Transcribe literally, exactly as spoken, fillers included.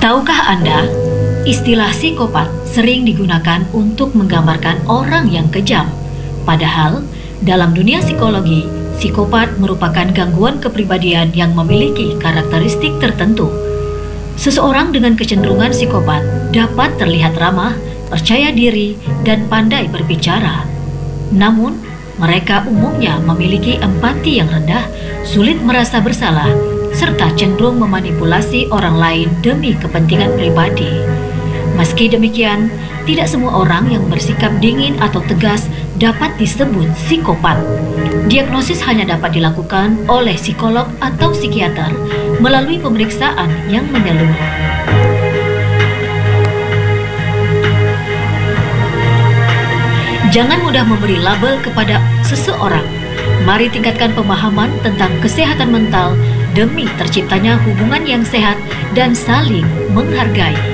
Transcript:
Tahukah Anda, istilah psikopat sering digunakan untuk menggambarkan orang yang kejam. Padahal, dalam dunia psikologi, psikopat merupakan gangguan kepribadian yang memiliki karakteristik tertentu. Seseorang dengan kecenderungan psikopat dapat terlihat ramah, percaya diri, dan pandai berbicara. Namun, mereka umumnya memiliki empati yang rendah, sulit merasa bersalah, serta cenderung memanipulasi orang lain demi kepentingan pribadi. Meski demikian, tidak semua orang yang bersikap dingin atau tegas dapat disebut psikopat. Diagnosis hanya dapat dilakukan oleh psikolog atau psikiater melalui pemeriksaan yang menyeluruh. Jangan mudah memberi label kepada seseorang. Mari tingkatkan pemahaman tentang kesehatan mental demi terciptanya hubungan yang sehat dan saling menghargai.